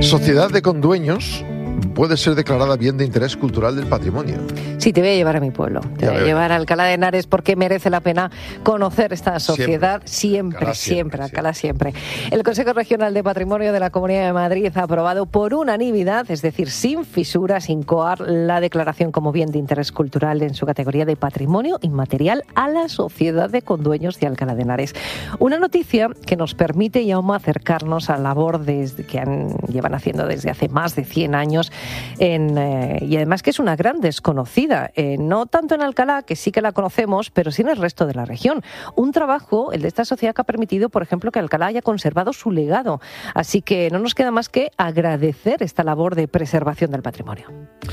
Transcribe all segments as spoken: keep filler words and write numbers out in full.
Sociedad de condueños puede ser declarada bien de interés cultural del patrimonio. Sí, te voy a llevar a mi pueblo. Te voy a llevar a Alcalá de Henares porque merece la pena conocer esta sociedad siempre, siempre, siempre, Alcalá siempre. El Consejo Regional de Patrimonio de la Comunidad de Madrid ha aprobado por unanimidad, es decir, sin fisuras, sin coar, la declaración como bien de interés cultural en su categoría de patrimonio inmaterial a la Sociedad de Condueños de Alcalá de Henares. Una noticia que nos permite ya acercarnos a la labor desde, que han, llevan haciendo desde hace más de cien años en, eh, y además que es una gran desconocida, eh, no tanto en Alcalá, que sí que la conocemos, pero sí en el resto de la región. Un trabajo, el de esta sociedad, que ha permitido, por ejemplo, que Alcalá haya conservado su legado. Así que no nos queda más que agradecer esta labor de preservación del patrimonio.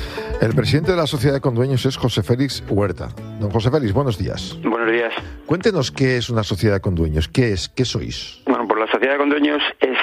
El presidente de la Sociedad de Condueños es José Félix Huerta. Don José Félix, buenos días. Buenos días. Cuéntenos qué es una sociedad de condueños, qué es, qué sois. Bueno, pues la Sociedad de Condueños es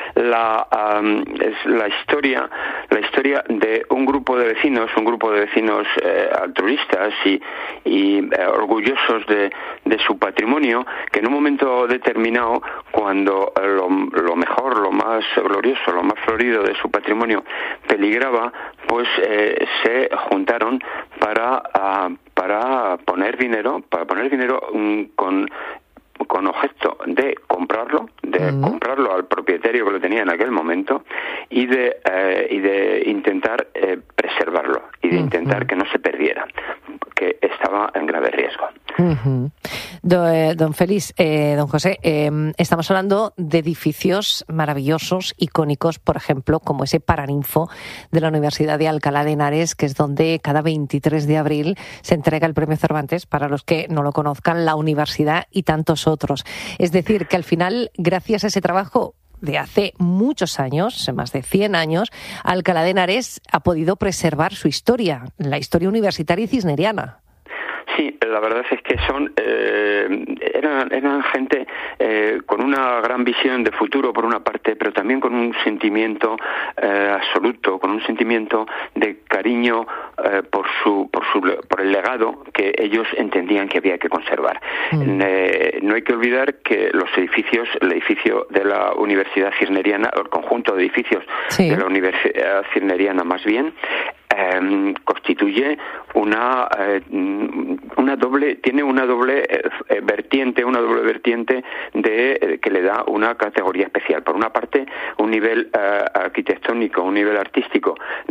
la um, es la historia la historia de un grupo de vecinos, un grupo de vecinos eh, altruistas y, y eh, orgullosos de, de su patrimonio, que en un momento determinado, cuando lo, lo mejor, lo más glorioso, lo más florido de su patrimonio peligraba, pues eh, se juntaron para uh, para poner dinero, para poner dinero um, con con objeto de comprarlo, de uh-huh. comprarlo al propietario que lo tenía en aquel momento y de eh, y de intentar eh, preservarlo y de uh-huh. intentar que no se perdiera, que estaba en grave riesgo. Uh-huh. Do, eh, don Félix, eh, don José, eh, estamos hablando de edificios maravillosos, icónicos, por ejemplo, como ese Paraninfo de la Universidad de Alcalá de Henares, que es donde cada veintitrés de abril se entrega el Premio Cervantes, para los que no lo conozcan, la universidad y tantos otros. Es decir, que al final, gracias a ese trabajo de hace muchos años, más de cien años, Alcalá de Henares ha podido preservar su historia, la historia universitaria y cisneriana. Sí, la verdad es que son eh, eran, eran gente eh, con una gran visión de futuro por una parte, pero también con un sentimiento eh, absoluto, con un sentimiento de cariño eh, por su por su por el legado que ellos entendían que había que conservar. Mm. Eh, no hay que olvidar que los edificios, el edificio de la Universidad Cisneriana, el conjunto de edificios sí. de la Universidad Cisneriana más bien, Eh, constituye una eh, una doble tiene una doble eh, vertiente una doble vertiente de eh, que le da una categoría especial. Por una parte, un nivel eh, arquitectónico, un nivel artístico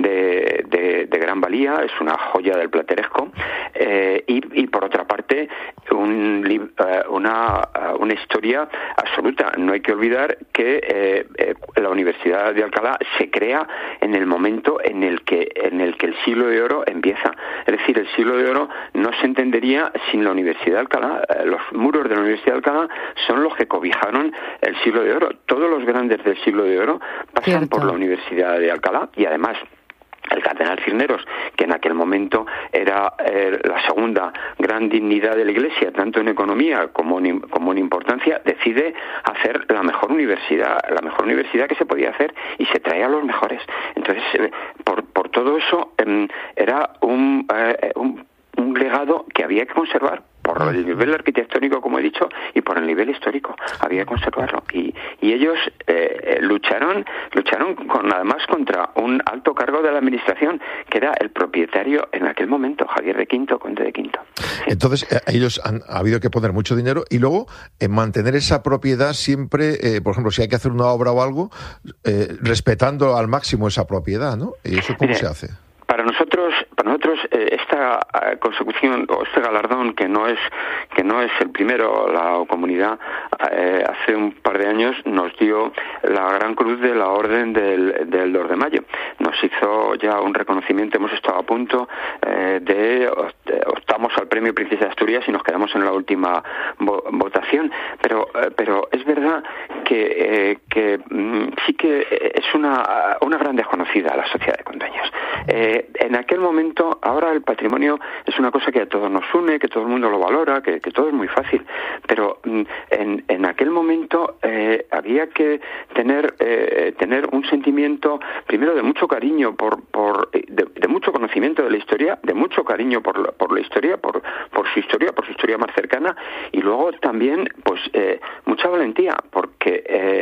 de, de, de gran valía, es una joya del plateresco, eh, y, y por otra parte un, eh, una una historia absoluta. No hay que olvidar que eh, eh, la Universidad de Alcalá se crea en el momento en el que en el que el siglo de oro empieza. Es decir, el siglo de oro no se entendería sin la Universidad de Alcalá. Los muros de la Universidad de Alcalá son los que cobijaron el siglo de oro. Todos los grandes del siglo de oro pasan Cierto. por la Universidad de Alcalá, y además el cardenal Cisneros, que en aquel momento era eh, la segunda gran dignidad de la Iglesia, tanto en economía como en, como en importancia, decide hacer la mejor universidad, la mejor universidad que se podía hacer, y se trae a los mejores. Entonces, eh, por, por todo eso, eh, era un, eh, un, un legado que había que conservar, por el nivel arquitectónico, como he dicho, y por el nivel histórico. Había que conservarlo. Y, y ellos eh, lucharon lucharon con, además contra un alto cargo de la administración, que era el propietario en aquel momento, Javier de Quinto, conde de Quinto. Entonces, eh, ellos han ha habido que poner mucho dinero, y luego eh, mantener esa propiedad siempre, eh, por ejemplo, si hay que hacer una obra o algo, eh, respetando al máximo esa propiedad, ¿no? ¿Y eso cómo Mire, se hace? Para nosotros, para nosotros eh, esta eh, consecución o este galardón, que no es que no es el primero, la comunidad eh, hace un par de años nos dio la Gran Cruz de la Orden del, del dos de mayo. Nos hizo ya un reconocimiento, hemos estado a punto eh, de optamos al premio Princesa de Asturias y nos quedamos en la última vo, votación. Pero eh, pero es verdad que eh, que mm, sí que es una una gran desconocida la Sociedad de Condueños. Eh, en aquel momento, ahora el patrimonio es una cosa que a todos nos une, que todo el mundo lo valora, que, que todo es muy fácil, pero en, en aquel momento eh, había que tener eh, tener un sentimiento, primero, de mucho cariño por por de, de mucho conocimiento de la historia, de mucho cariño por la, por la historia, por por su historia, por su historia más cercana, y luego también pues eh, mucha valentía, porque eh,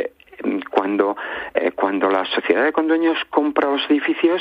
cuando, eh, cuando la sociedad de condueños compra los edificios,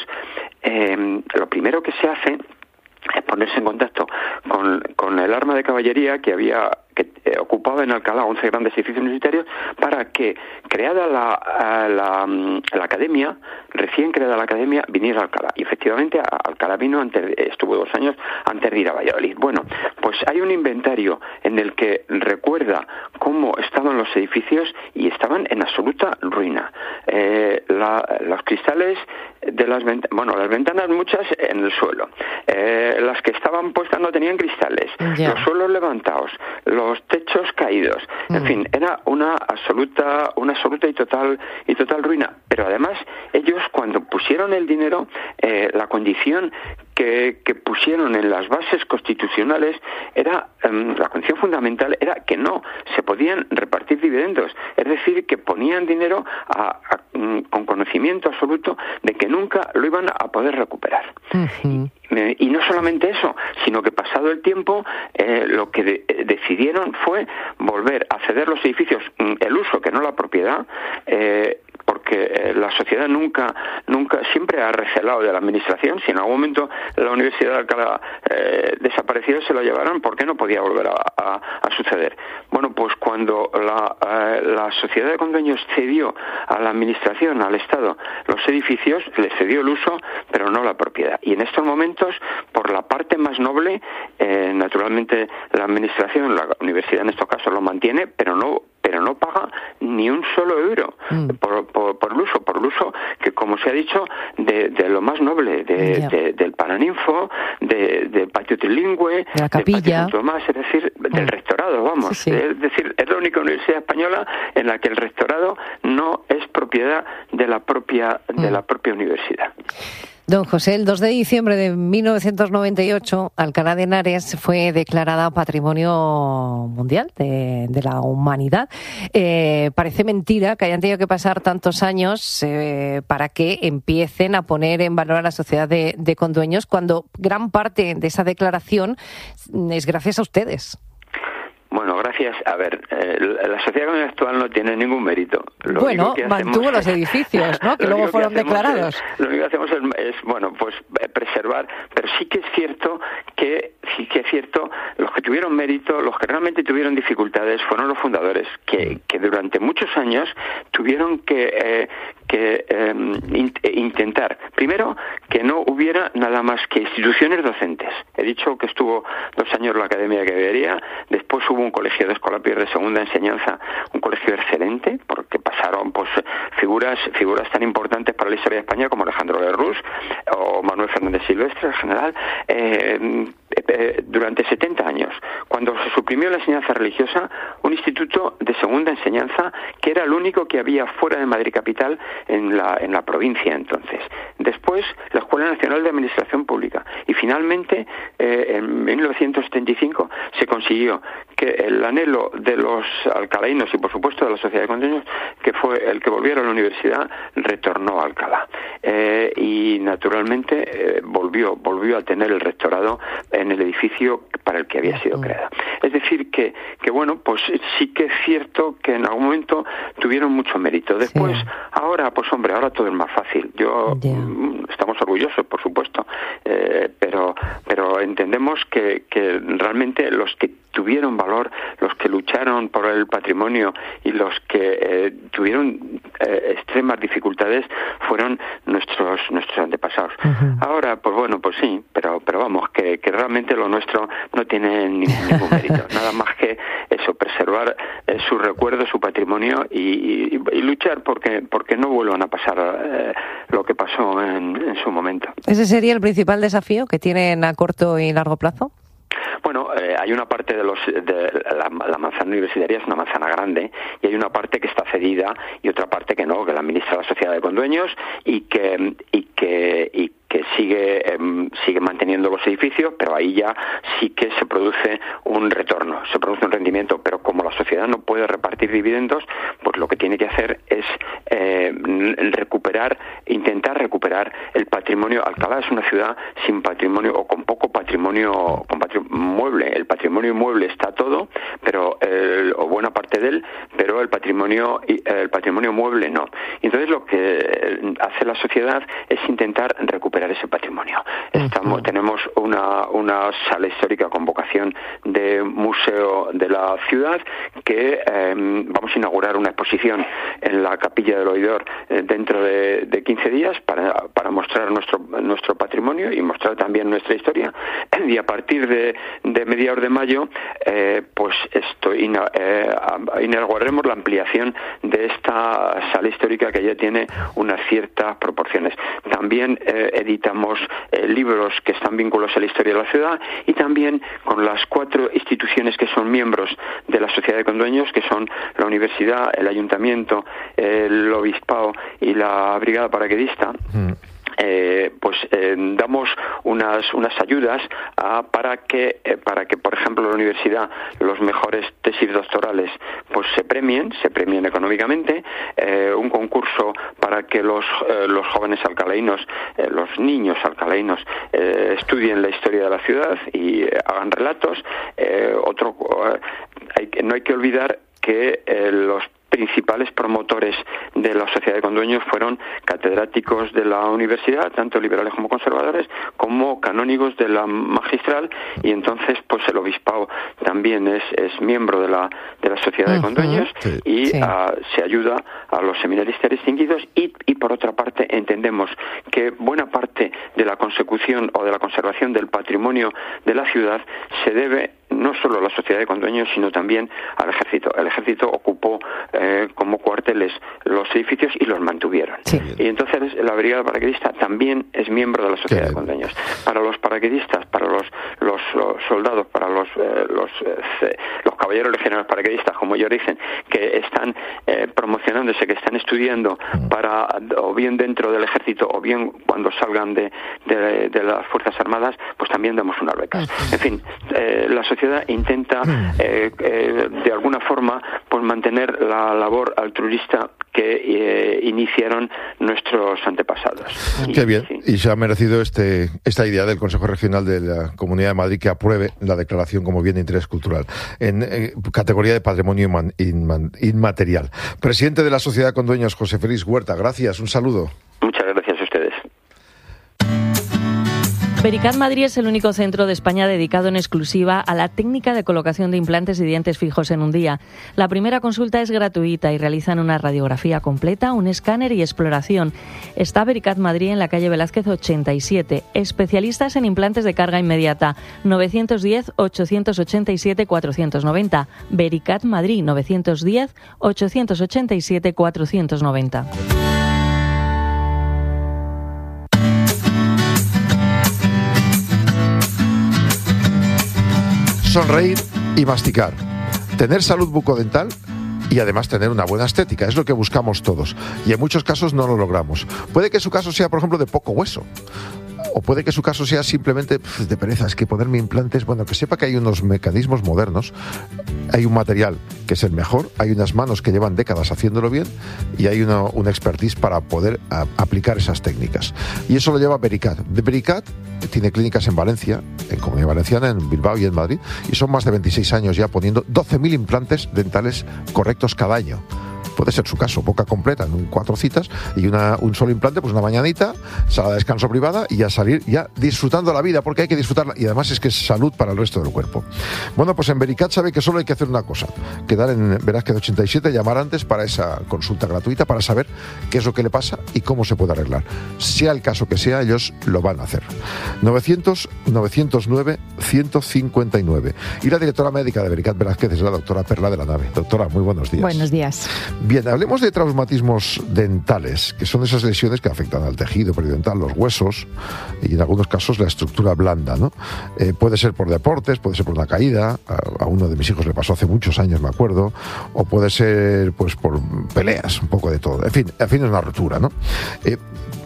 eh, lo primero que se hace es ponerse en contacto con, con el arma de caballería que había que eh, ocupaba en Alcalá once grandes edificios universitarios para que, creada la, la, la academia, recién creada la academia, viniera a Alcalá. Y efectivamente a Alcalá vino, antes, estuvo dos años antes de ir a Valladolid. Bueno, pues hay un inventario en el que recuerda cómo estaban los edificios y estaban en absoluta ruina. Eh, la, los cristales de las ventanas, bueno, las ventanas muchas en el suelo. Eh, las que estaban puestas no tenían cristales. Yeah. Los suelos levantados, los los techos caídos, en mm. fin, era una absoluta, una absoluta y total y total ruina. Pero además ellos cuando pusieron el dinero, eh, la condición que, que pusieron en las bases constitucionales era um, la condición fundamental era que no se podían repartir dividendos, es decir, que ponían dinero a, a, um, con conocimiento absoluto de que nunca lo iban a poder recuperar. Uh-huh. y, y no solamente eso, sino que pasado el tiempo eh, lo que de, eh, decidieron fue volver a ceder los edificios, el uso que no la propiedad, eh, porque eh, la sociedad nunca, nunca, siempre ha recelado de la administración. Si en algún momento la Universidad de Alcalá eh, desapareció, se lo llevaron, ¿por qué no podía volver a, a, a suceder? Bueno, pues cuando la, eh, la sociedad de condueños cedió a la administración, al Estado, los edificios, le cedió el uso, pero no la propiedad. Y en estos momentos, por la parte más noble, eh, naturalmente la administración, la universidad en estos casos lo mantiene, pero no pero no paga ni un solo euro mm. por, por, por el uso, por el uso que, como se ha dicho, de, de lo más noble, de, yeah. de, del Paraninfo, de, del patio trilingüe, de la capilla, del más, es decir, del mm. rectorado, vamos. Sí, sí. Es decir, es la única universidad española en la que el rectorado no es propiedad de la propia, mm. de la propia universidad. Don José, el dos de diciembre de mil novecientos noventa y ocho, Alcalá de Henares fue declarada Patrimonio Mundial de, de la Humanidad. Eh, parece mentira que hayan tenido que pasar tantos años eh, para que empiecen a poner en valor a la sociedad de, de condueños, cuando gran parte de esa declaración es gracias a ustedes. Bueno, gracias. A ver, eh, la sociedad actual no tiene ningún mérito. Lo bueno, mantuvo los edificios, ¿no? Que luego fueron que declarados. Es, lo único que hacemos es, es, bueno, pues preservar, pero sí que es cierto que, sí que es cierto, los que tuvieron mérito, los que realmente tuvieron dificultades fueron los fundadores, que, que durante muchos años tuvieron que, eh, que eh, in, intentar, primero, que no hubiera nada más que instituciones docentes. He dicho que estuvo dos años la Academia de Caballería, después hubo un colegio de escolapios de segunda enseñanza, un colegio excelente, porque pasaron pues figuras figuras tan importantes para la historia de España como Alejandro Lerroux o Manuel Fernández Silvestre, el general, eh, eh, durante setenta años. Cuando se suprimió la enseñanza religiosa, un instituto de segunda enseñanza que era el único que había fuera de Madrid capital en la, en la provincia entonces. Después, la Escuela Nacional de Administración Pública. Y finalmente, eh, en mil novecientos setenta y cinco, se consiguió que el anhelo de los alcalainos y por supuesto de la sociedad de condueños, que fue el que volviera a la universidad, retornó a Alcalá. Eh, y naturalmente eh, volvió, volvió a tener el rectorado en el edificio para el que había sido creada. Es decir, que, que bueno, pues sí que es cierto que en algún momento tuvieron mucho mérito. Después, sí. ahora, pues hombre, ahora todo es más fácil. Yo, yeah. estamos orgullosos, por supuesto, eh, pero, pero entendemos que, que realmente los que tuvieron valor, los que lucharon por el patrimonio y los que eh, tuvieron eh, extremas dificultades fueron nuestros nuestros antepasados. Uh-huh. Ahora, pues bueno, pues sí, pero pero vamos, que, que realmente lo nuestro no tiene ni, ningún mérito. Nada más que eso, preservar eh, su recuerdo, su patrimonio y, y, y luchar porque porque no vuelvan a pasar eh, lo que pasó en, en su momento. ¿Ese sería el principal desafío que tienen a corto y largo plazo? Bueno, eh, hay una parte de los de la, la manzana universitaria es una manzana grande y hay una parte que está cedida y otra parte que no, que la administra la sociedad de condueños y que y que y que sigue eh, sigue manteniendo los edificios, pero ahí ya sí que se produce un retorno, se produce un rendimiento, pero como la sociedad no puede repartir dividendos, pues lo que tiene que hacer es eh, recuperar, intentar recuperar el patrimonio patrimonio, Alcalá es una ciudad sin patrimonio o con poco patrimonio, con patrimonio mueble. El patrimonio inmueble está todo, pero el, o buena parte de él, pero el patrimonio el patrimonio mueble no. Entonces lo que hace la sociedad es intentar recuperar ese patrimonio. Estamos, uh-huh. tenemos una una sala histórica con vocación de museo de la ciudad que eh, vamos a inaugurar una exposición en la Capilla del Oidor eh, dentro de, de quince días para, para mostrar nuestro nuestro patrimonio y mostrar también nuestra historia, y a partir de, de mediados de mayo eh, pues esto ina, eh, inauguraremos la ampliación de esta sala histórica que ya tiene unas ciertas proporciones. También eh, editamos eh, libros que están vinculados a la historia de la ciudad, y también con las cuatro instituciones que son miembros de la Sociedad de Condueños, que son la Universidad, el Ayuntamiento, el Obispado y la Brigada Paracaidista. Mm. Eh, pues eh, damos unas unas ayudas a, para que eh, para que por ejemplo la universidad, los mejores tesis doctorales pues se premien se premien económicamente, eh, un concurso para que los eh, los jóvenes alcalainos, eh, los niños alcalainos eh, estudien la historia de la ciudad y eh, hagan relatos. Eh, otro eh, hay, no hay que olvidar que eh, los principales promotores de la Sociedad de Condueños fueron catedráticos de la universidad, tanto liberales como conservadores, como canónigos de la magistral, y entonces pues el obispado también es, es miembro de la de la Sociedad uh-huh. de Condueños, sí. y sí. Uh, se ayuda a los seminaristas distinguidos, y, y por otra parte entendemos que buena parte de la consecución o de la conservación del patrimonio de la ciudad se debe no solo a la Sociedad de Condueños, sino también al Ejército. El Ejército ocupó eh, como cuarteles los edificios y los mantuvieron. Sí. Y entonces la Brigada Paracaidista también es miembro de la Sociedad de Condueños. Para los paracaidistas, para los, los, los soldados, para los eh, los, eh, los caballeros legionarios paracaidistas, como ellos dicen, que están eh, promocionándose, que están estudiando para, o bien dentro del Ejército, o bien cuando salgan de, de, de las Fuerzas Armadas, pues también damos unas becas. En fin, eh, la sociedad intenta eh, eh, de alguna forma pues mantener la labor altruista que eh, iniciaron nuestros antepasados. Qué y, bien, sí. y se ha merecido este esta idea del Consejo Regional de la Comunidad de Madrid que apruebe la declaración como bien de interés cultural en eh, categoría de patrimonio inman, inman, inmaterial. Presidente de la Sociedad de Condueños, José Félix Huerta, gracias, un saludo. Muchas gracias a ustedes. Vericat Madrid es el único centro de España dedicado en exclusiva a la técnica de colocación de implantes y dientes fijos en un día. La primera consulta es gratuita y realizan una radiografía completa, un escáner y exploración. Está Vericat Madrid en la calle Velázquez ochenta y siete. Especialistas en implantes de carga inmediata. nueve uno cero, ocho ocho siete, cuatro nueve cero. Vericat Madrid nueve uno cero, ocho ocho siete, cuatro nueve cero. Sonreír y masticar, tener salud bucodental y además tener una buena estética, es lo que buscamos todos, y en muchos casos no lo logramos. Puede que su caso sea, por ejemplo, de poco hueso, o puede que su caso sea simplemente pff, de pereza, es que ponerme implantes, bueno, que sepa que hay unos mecanismos modernos, hay un material que es el mejor, hay unas manos que llevan décadas haciéndolo bien, y hay una, una expertise para poder a, aplicar esas técnicas. Y eso lo lleva Vericat. De Vericat tiene clínicas en Valencia, en Comunidad Valenciana, en Bilbao y en Madrid, y son más de veintiséis años ya poniendo doce mil implantes dentales correctos cada año. Puede ser su caso, boca completa, en cuatro citas y una, un solo implante, pues una mañanita, sala de descanso privada y a salir ya disfrutando la vida, porque hay que disfrutarla, y además es que es salud para el resto del cuerpo. Bueno, pues en Vericat sabe que solo hay que hacer una cosa, quedar en Velázquez ochenta y siete, llamar antes para esa consulta gratuita, para saber qué es lo que le pasa y cómo se puede arreglar. Sea el caso que sea, ellos lo van a hacer. novecientos, novecientos nueve, ciento cincuenta y nueve. Y la directora médica de Vericat Velázquez es la doctora Perla de la Nave. Doctora, muy buenos días. Buenos días. Bien, hablemos de traumatismos dentales, que son esas lesiones que afectan al tejido periodontal, los huesos y en algunos casos la estructura blanda, ¿no? Eh, puede ser por deportes, puede ser por una caída, a, a uno de mis hijos le pasó hace muchos años, me acuerdo, o puede ser pues por peleas, un poco de todo. En fin, en fin es una rotura, ¿no? Eh,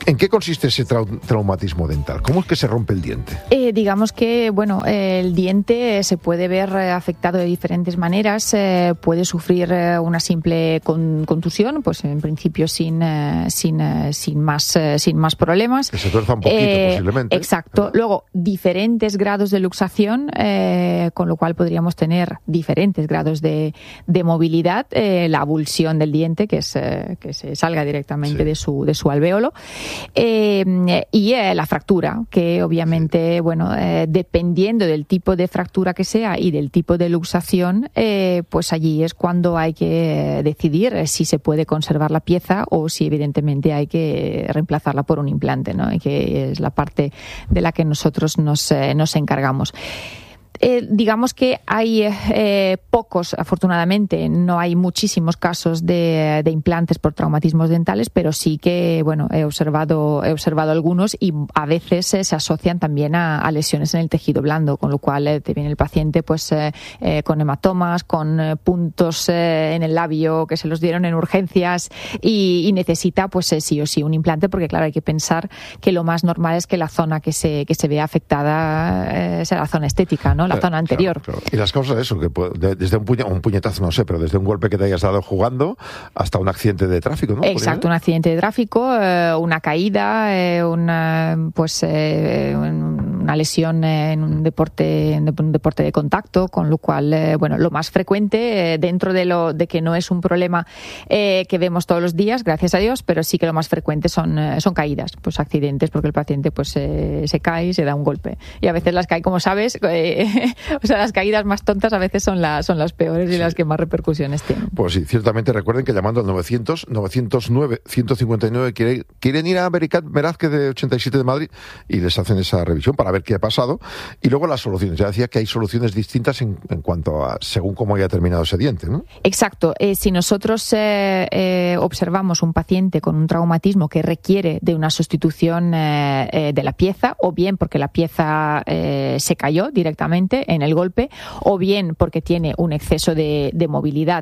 ¿En qué consiste ese trau- traumatismo dental? ¿Cómo es que se rompe el diente? Eh, digamos que, bueno, eh, el diente se puede ver eh, afectado de diferentes maneras. Eh, puede sufrir eh, una simple con, contusión, pues en principio sin, eh, sin, eh, sin, más, eh, sin más problemas. Que se tuerza un poquito, eh, posiblemente. Exacto. ¿Verdad? Luego, diferentes grados de luxación, eh, con lo cual podríamos tener diferentes grados de, de movilidad. Eh, la avulsión del diente, que es eh, que se salga directamente sí. de su de su alvéolo. Eh, y eh, la fractura, que obviamente, sí. bueno, eh, dependiendo del tipo de fractura que sea y del tipo de luxación, eh, pues allí es cuando hay que decidir si se puede conservar la pieza o si evidentemente hay que reemplazarla por un implante, ¿no? Y que es la parte de la que nosotros nos, eh, nos encargamos. Eh, digamos que hay eh, pocos, afortunadamente, no hay muchísimos casos de, de implantes por traumatismos dentales, pero sí que, bueno, he observado, he observado algunos y a veces eh, se asocian también a, a lesiones en el tejido blando, con lo cual eh, te viene el paciente pues eh, eh, con hematomas, con eh, puntos eh, en el labio que se los dieron en urgencias y, y necesita pues eh, sí o sí un implante, porque claro, hay que pensar que lo más normal es que la zona que se, que se vea afectada eh, sea la zona estética, ¿no? La zona anterior. Claro, claro. Y las causas de eso, que puede, de, desde un, puña, un puñetazo, no sé, pero desde un golpe que te hayas dado jugando hasta un accidente de tráfico, ¿no? Exacto, un accidente de tráfico, eh, una caída, eh, una, pues, eh, una lesión en un deporte, en un deporte de contacto, con lo cual, eh, bueno, lo más frecuente, eh, dentro de lo de que no es un problema eh, que vemos todos los días, gracias a Dios, pero sí que lo más frecuente son, eh, son caídas, pues accidentes, porque el paciente pues eh, se cae y se da un golpe. Y a veces las cae, como sabes, eh, o sea, las caídas más tontas a veces son, la, son las peores y sí. las que más repercusiones tienen. Pues sí, ciertamente recuerden que llamando al novecientos, novecientos nueve, ciento cincuenta y nueve quieren, quieren ir a Vericat Velázquez de ochenta y siete de Madrid y les hacen esa revisión para ver qué ha pasado. Y luego las soluciones. Ya decía que hay soluciones distintas en, en cuanto a según cómo haya terminado ese diente, ¿no? Exacto. Eh, si nosotros eh, eh, observamos un paciente con un traumatismo que requiere de una sustitución eh, eh, de la pieza, o bien porque la pieza eh, se cayó directamente en el golpe, o bien porque tiene un exceso de, de movilidad,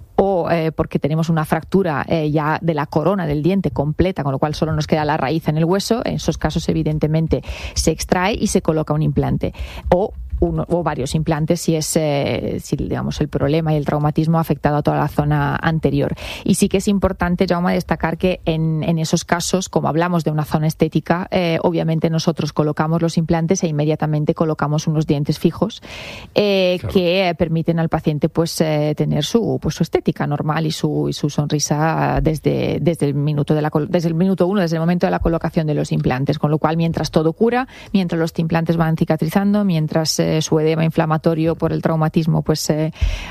o eh, porque tenemos una fractura eh, ya de la corona del diente completa, con lo cual solo nos queda la raíz en el hueso. En esos casos, evidentemente, se extrae y se coloca un implante. O uno o varios implantes si es eh, si digamos el problema y el traumatismo ha afectado a toda la zona anterior. Y sí que es importante, Jaume, destacar que en, en esos casos, como hablamos de una zona estética, eh, obviamente nosotros colocamos los implantes e inmediatamente colocamos unos dientes fijos eh, claro. que permiten al paciente pues eh, tener su pues su estética normal y su y su sonrisa desde desde el minuto de la desde el minuto uno, desde el momento de la colocación de los implantes, con lo cual mientras todo cura, mientras los implantes van cicatrizando, mientras eh, su edema inflamatorio por el traumatismo pues eh,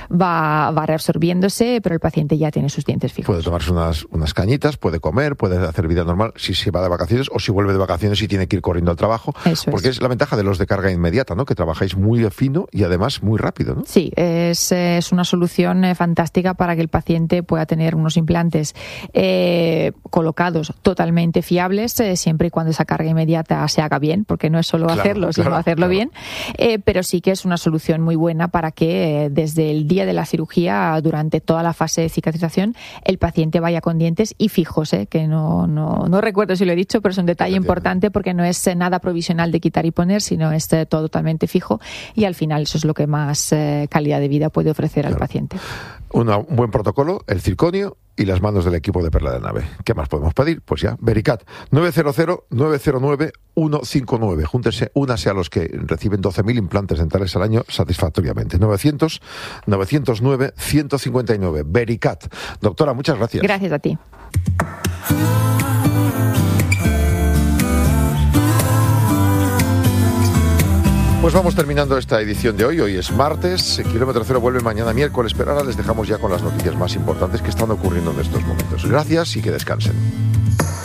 va, va reabsorbiéndose, pero el paciente ya tiene sus dientes fijos. Puede tomarse unas, unas cañitas, puede comer, puede hacer vida normal si se va de vacaciones o si vuelve de vacaciones y tiene que ir corriendo al trabajo. Eso porque es. es la ventaja de los de carga inmediata, ¿no? Que trabajáis muy fino y además muy rápido, ¿no? Sí, es, es una solución eh, fantástica para que el paciente pueda tener unos implantes eh, colocados totalmente fiables, eh, siempre y cuando esa carga inmediata se haga bien, porque no es solo claro, hacerlo, sino claro, hacerlo claro. bien, eh, pero sí que es una solución muy buena para que eh, desde el día de la cirugía, durante toda la fase de cicatrización, el paciente vaya con dientes y fijos, eh, que no, no, no recuerdo si lo he dicho, pero es un detalle importante porque no es eh, nada provisional de quitar y poner, sino es eh, todo totalmente fijo y al final eso es lo que más eh, calidad de vida puede ofrecer claro. al paciente. Una, un buen protocolo, el circonio y las manos del equipo de Perla de Nave. ¿Qué más podemos pedir? Pues ya, Vericat, nueve cero cero, nueve cero nueve, uno cinco nueve. Júntese, únase a los que reciben doce mil implantes dentales al año satisfactoriamente. novecientos, novecientos nueve, ciento cincuenta y nueve. Vericat. Doctora, muchas gracias. Gracias a ti. Pues vamos terminando esta edición de hoy. Hoy es martes, Kilómetro Cero vuelve mañana miércoles, pero ahora les dejamos ya con las noticias más importantes que están ocurriendo en estos momentos. Gracias y que descansen.